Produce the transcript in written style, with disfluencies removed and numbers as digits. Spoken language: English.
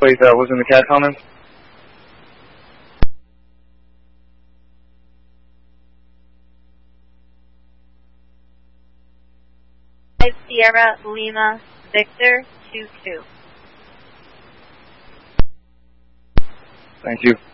plate that was in the cat comments? Sierra Lima Victor 22. Thank you.